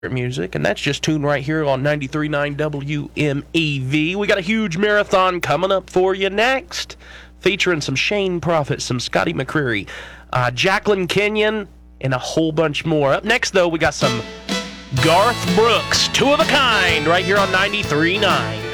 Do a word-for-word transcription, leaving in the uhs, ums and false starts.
music, and that's just tuned right here on ninety-three point nine W M E V. We got a huge marathon coming up for you next, featuring some Shane Prophet, some Scotty McCreery, uh, Jacqueline Kenyon, and a whole bunch more. Up next, though, we got some Garth Brooks, Two of a Kind, right here on ninety-three point nine.